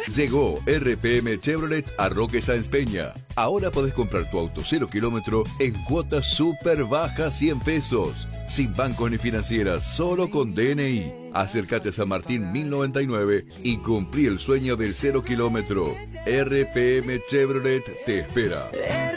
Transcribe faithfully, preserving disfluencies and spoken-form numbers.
Llegó R P M Chevrolet a Roque Sáenz Peña. Ahora podés comprar tu auto cero kilómetro en cuotas súper bajas, cien pesos. Sin bancos ni financieras, solo con D N I. Acércate a San Martín mil noventa y nueve y cumplí el sueño del cero kilómetro. R P M Chevrolet te espera.